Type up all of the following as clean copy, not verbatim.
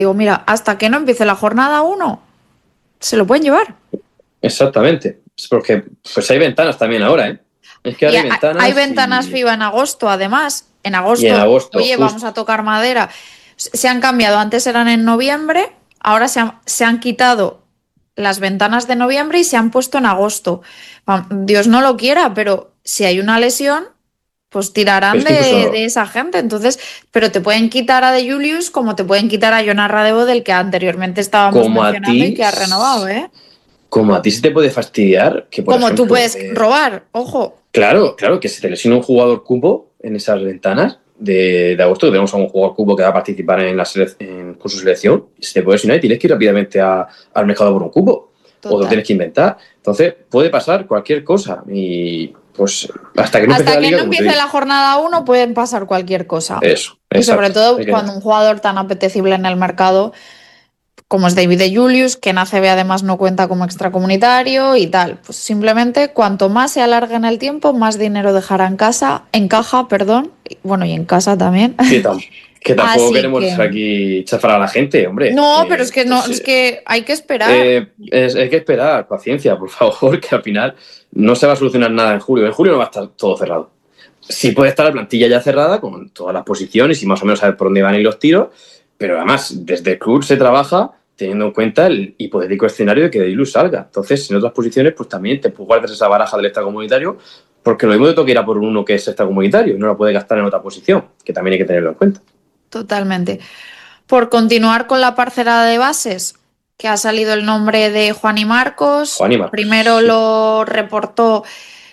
digo, mira, hasta que no empiece la jornada 1, se lo pueden llevar. Exactamente. Porque pues hay ventanas también ahora, ¿eh? Es que Y ahora hay ventanas. hay ventanas FIBA en agosto, además. En Y en agosto, agosto, oye, justo. vamos a tocar madera. Se han cambiado, antes eran en noviembre, ahora se han quitado las ventanas de noviembre y se han puesto en agosto. Dios no lo quiera, pero si hay una lesión, pues tirarán Es que de incluso esa gente. Entonces, pero te pueden quitar a De Julius como te pueden quitar a Jonas Radebo, del que anteriormente estábamos como a mencionando y ti, que ha renovado, ¿eh? como a ti se te puede fastidiar que, por Como tú ejemplo, puedes robar, ojo. claro, que se te lesiona un jugador cubo en esas ventanas de agosto, que tenemos a un jugador cubo que va a participar con su selección, y se te puede lesionar y tienes que ir rápidamente al mercado por un cubo. O te lo Total. tienes que inventar. Entonces, puede pasar cualquier cosa. Y pues hasta que no empiece Hasta la que liga, no como te empiece digo. la jornada 1 pueden pasar cualquier cosa. Eso, Y sobre exacto. todo cuando un jugador tan apetecible en el mercado como es David de Julius, que en ACB además no cuenta como extracomunitario y tal. Pues simplemente cuanto más se alargue en el tiempo, más dinero dejará en caja, perdón. Bueno, y en casa también. Que tampoco Así queremos que aquí chafar a la gente, hombre. no, pero es que no, es que hay que esperar. Hay que esperar, paciencia, por favor, que al final no se va a solucionar nada en julio. En julio no va a estar todo cerrado. Sí puede estar la plantilla ya cerrada con todas las posiciones y más o menos saber por dónde van a ir los tiros, pero además desde el club se trabaja teniendo en cuenta el hipotético escenario de que De Luz salga. Entonces, en otras posiciones, pues también te guardas esa baraja del extracomunitario, porque lo mismo te toca ir a por uno que es extracomunitario y no la puede gastar en otra posición, que también hay que tenerlo en cuenta. Totalmente. Por continuar con la parcela de bases, que ha salido el nombre de Juan y Marcos. Juan y Marcos, Primero sí. lo reportó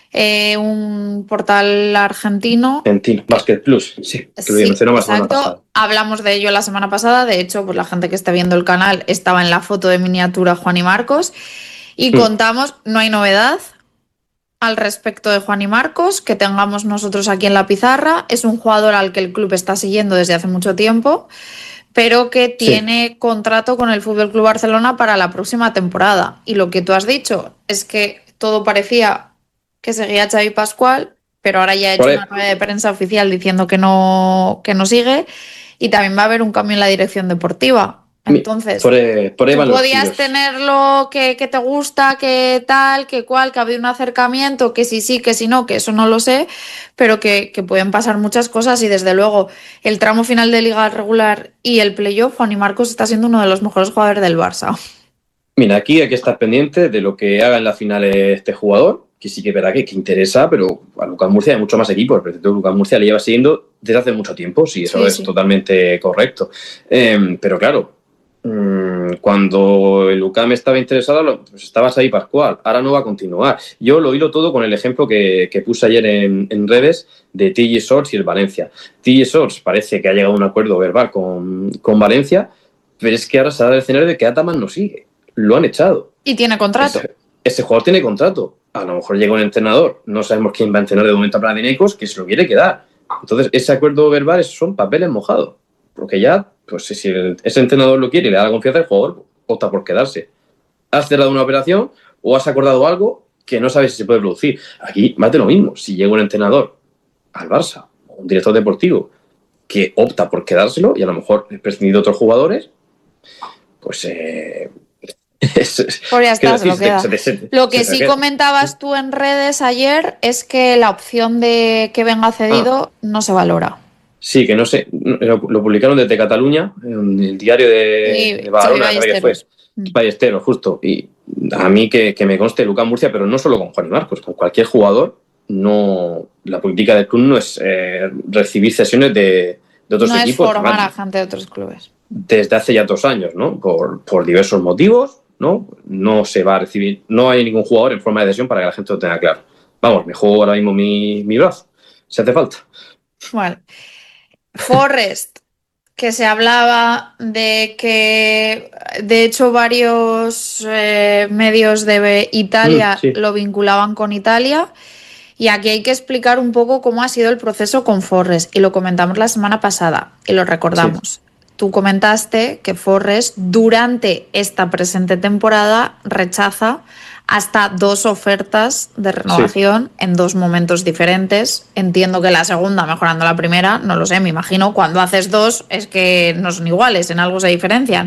un portal argentino. Argentino, Basket Plus, sí, que lo Sí, mencionamos la semana exacto. pasada. Hablamos de ello la semana pasada. De hecho, pues la gente que está viendo el canal estaba en la foto de miniatura Juan y Marcos. Y contamos, no hay novedad al respecto de Juan y Marcos que tengamos nosotros aquí en la pizarra. Es un jugador al que el club está siguiendo desde hace mucho tiempo, pero que Sí. tiene contrato con el Fútbol Club Barcelona para la próxima temporada. Y lo que tú has dicho es que todo parecía que seguía Xavi Pascual, pero ahora ya ha Por hecho ahí, una rueda de prensa oficial diciendo que no sigue, y también va a haber un cambio en la dirección deportiva. Entonces, por ahí tú van los podías tiros. tenerlo que te gusta, que tal, que cual, que ha habido un acercamiento, que sí, que si no, que eso no lo sé, pero que pueden pasar muchas cosas y desde luego el tramo final de liga regular y el playoff, Juan y Marcos está siendo uno de los mejores jugadores del Barça. Mira, aquí hay que estar pendiente de lo que haga en la final este jugador, que sí que es verdad que interesa, pero a Lucas Murcia hay mucho más equipos. Pero Lucas Murcia le lleva siguiendo desde hace mucho tiempo, sí, eso Sí, es sí. totalmente correcto. Pero claro, cuando el UCAM estaba interesado, pues estabas ahí Pascual, ahora no va a continuar. Yo lo hilo todo con el ejemplo que puse ayer en redes de TJ Shorts y el Valencia. TJ Shorts parece que ha llegado a un acuerdo verbal con Valencia, pero es que ahora se da el escenario de que Ataman no sigue. Lo han echado. Y tiene contrato. Ese jugador tiene contrato. A lo mejor llega un entrenador, no sabemos quién va a entrenar de momento a Panathinaikos, que se lo quiere quedar. Entonces, ese acuerdo verbal son papeles mojados. Porque ya, pues si ese entrenador lo quiere y le da la confianza, el jugador opta por quedarse. Has cerrado una operación o has acordado algo que no sabes si se puede producir. Aquí más de lo mismo. Si llega un entrenador al Barça o un director deportivo que opta por quedárselo y a lo mejor prescindir de otros jugadores, pues Pues ya está, quiero se lo decir, queda. Lo que se te sí queda. comentabas tú en redes ayer es que la opción de que venga Ah, cedido no se valora. sí, que no sé, lo publicaron desde Cataluña, en el diario de Sí, Xavi Badalona, creo que fue, Ballesteros. Ballesteros, justo. Y a mí que me conste Lucas Murcia, pero no solo con Juan y Marcos, con cualquier jugador, no, la política del club no es recibir cesiones de otros No es equipos, formar a además, gente de otros clubes. desde hace ya 2 años, ¿no? Por diversos motivos, ¿no? No se va a recibir, no hay ningún jugador en forma de cesión para que la gente lo tenga claro. Vamos, me juego ahora mismo mi brazo, si hace falta. Bueno, Forrest, que se hablaba de que, de hecho, varios medios de Italia Sí. lo vinculaban con Italia. Y aquí hay que explicar un poco cómo ha sido el proceso con Forrest. Y lo comentamos la semana pasada y lo Sí. recordamos. tú comentaste que Forrest durante esta presente temporada rechaza hasta 2 ofertas de renovación en 2 momentos diferentes. Entiendo que la segunda mejorando la primera, no lo sé, me imagino, cuando haces 2 es que no son iguales, en algo se diferencian.